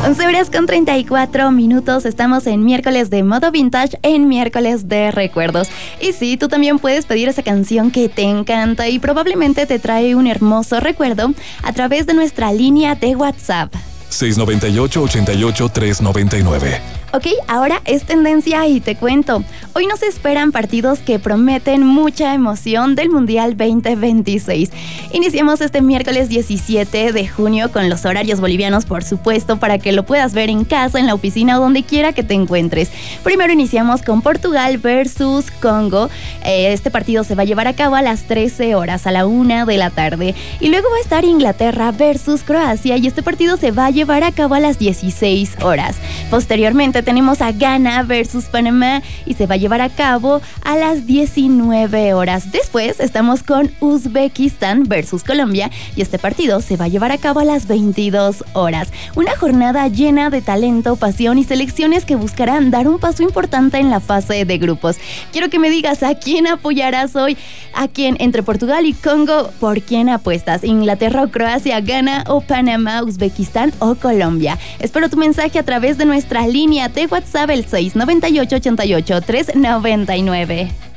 11:34. Estamos en miércoles de modo vintage, en miércoles de recuerdos. Y sí, tú también puedes pedir esa canción que te encanta y probablemente te trae un hermoso recuerdo a través de nuestra línea de WhatsApp. 698-88-399. Ok, ahora es tendencia y te cuento. Hoy nos esperan partidos que prometen mucha emoción del Mundial 2026. Iniciamos este miércoles 17 de junio con los horarios bolivianos, por supuesto, para que lo puedas ver en casa, en la oficina o donde quiera que te encuentres. Primero iniciamos con Portugal versus Congo. Este partido se va a llevar a cabo a las 13 horas, a la 1 de la tarde. Y luego va a estar Inglaterra versus Croacia y este partido se va a llevar a cabo a las 16 horas. Posteriormente tenemos a Ghana versus Panamá y se va a llevar a cabo a las 19 horas. Después estamos con Uzbekistán versus Colombia y este partido se va a llevar a cabo a las 22 horas. Una jornada llena de talento, pasión y selecciones que buscarán dar un paso importante en la fase de grupos. Quiero que me digas a quién apoyarás hoy, a quién entre Portugal y Congo, ¿por quién apuestas? ¿Inglaterra o Croacia, Ghana o Panamá, Uzbekistán o Colombia? Espero tu mensaje a través de nuestra línea de WhatsApp, el 698-88-399.